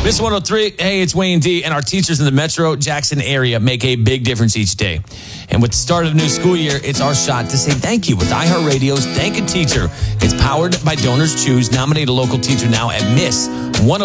Miss 103, hey, it's Wayne D, and our teachers in the Metro Jackson area make a big difference each day. And with the start of the new school year, it's our shot to say thank you with iHeartRadio's Thank a Teacher. It's powered by Donors Choose. Nominate a local teacher now at Miss 103.